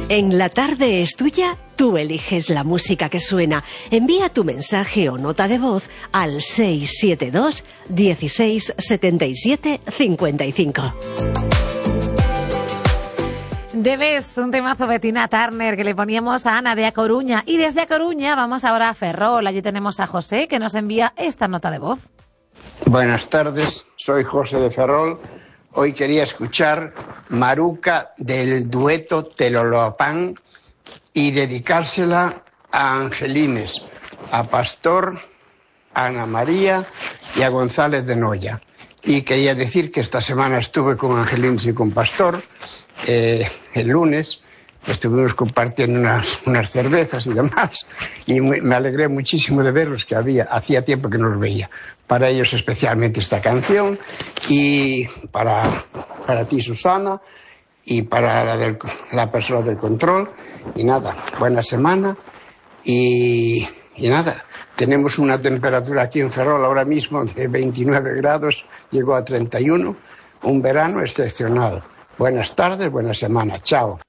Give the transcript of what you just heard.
En La Tarde es Tuya, tú eliges la música que suena. Envía tu mensaje o nota de voz al 672 16 77 55. Debes un temazo de Tina Turner que le poníamos a Ana de A Coruña. Y desde A Coruña vamos ahora a Ferrol. Allí tenemos a José que nos envía esta nota de voz. Buenas tardes, soy José de Ferrol. Hoy quería escuchar Maruca del dueto Teloloapan y dedicársela a Angelines, a Pastor, a Ana María y a González de Noya. Y quería decir que esta semana estuve con Angelines y con Pastor. El lunes estuvimos compartiendo unas cervezas y demás, y me alegré muchísimo de verlos, que hacía tiempo que no los veía. Para ellos especialmente esta canción, y para ti, Susana, y para la persona del control. Y nada, buena semana, y nada, tenemos una temperatura aquí en Ferrol ahora mismo de 29 grados, llegó a 31, un verano excepcional. Buenas tardes, buena semana, chao.